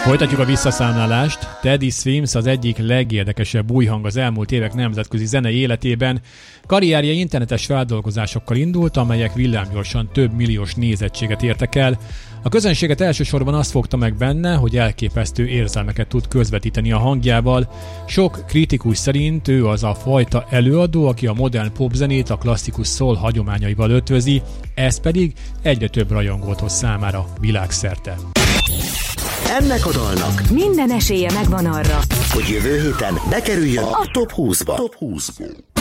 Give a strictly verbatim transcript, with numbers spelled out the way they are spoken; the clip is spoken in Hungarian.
Folytatjuk a visszaszámlálást. Teddy Swims az egyik legérdekesebb új hang az elmúlt évek nemzetközi zenei életében. Karrierje internetes feldolgozásokkal indult, amelyek villámgyorsan több milliós nézettséget értek el. A közönséget elsősorban azt fogta meg benne, hogy elképesztő érzelmeket tud közvetíteni a hangjával. Sok kritikus szerint ő az a fajta előadó, aki a modern popzenét a klasszikus soul hagyományaival ötvözi, ez pedig egyre több rajongót hoz számára világszerte. Ennek a dalnak minden esélye megvan arra, hogy jövő héten bekerüljön a top húszba. Top húszba.